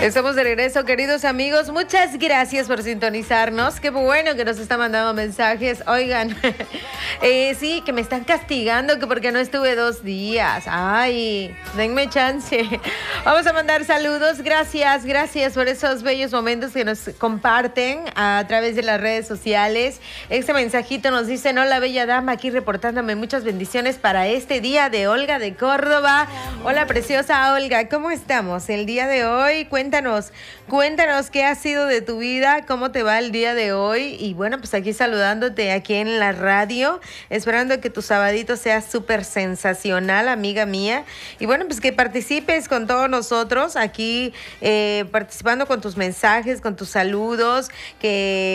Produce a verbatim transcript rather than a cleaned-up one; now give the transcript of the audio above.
Estamos de regreso, queridos amigos. Muchas gracias por sintonizarnos. Qué bueno que nos están mandando mensajes. Oigan, eh, sí, que me están castigando que porque no estuve dos días. Ay, denme chance. Vamos a mandar saludos. Gracias, gracias por esos bellos momentos que nos comparten a través de las redes sociales. Este mensajito nos dice: hola, bella dama, aquí reportándome. Muchas bendiciones para este día de Olga de Córdoba. Hola, preciosa Olga, ¿cómo estamos el día de hoy? Cuéntanos, cuéntanos qué ha sido de tu vida, cómo te va el día de hoy. Y bueno, pues aquí saludándote aquí en la radio, esperando que tu sabadito sea súper sensacional, amiga mía. Y bueno, pues que participes con todos nosotros aquí, eh, participando con tus mensajes, con tus saludos, que